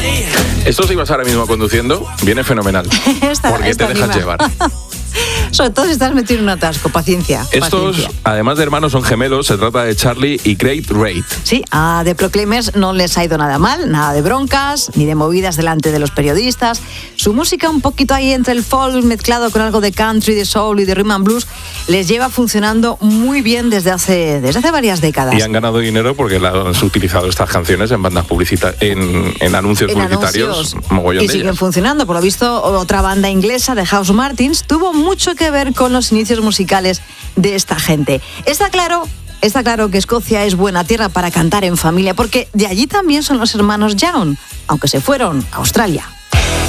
Esto si vas ahora mismo conduciendo, viene fenomenal. Porque te dejas llevar. Sobre todo si estás metido en un atasco, paciencia. Estos, además de hermanos, son gemelos. Se trata de Charlie y Craig Wright. Sí, a The Proclaimers no les ha ido nada mal, nada de broncas, ni de movidas delante de los periodistas. Su música, un poquito ahí entre el folk mezclado con algo de country, de soul y de rhythm and blues, les lleva funcionando muy bien desde hace varias décadas. Y han ganado dinero porque han utilizado estas canciones en bandas publicitarias, en anuncios publicitarios, mogollón y de siguen ellas. Funcionando. Por lo visto, otra banda inglesa de House Martins tuvo mucho que ver con los inicios musicales de esta gente. Está claro que Escocia es buena tierra para cantar en familia, porque de allí también son los hermanos Young, aunque se fueron a Australia.